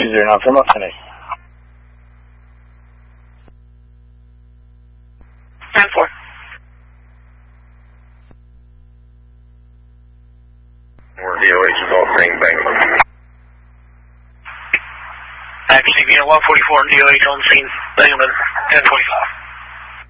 209 from up tonight. 10-4. We're DOH is all bring back. Active Unit 144 and DOH on the scene. Bangman 1045.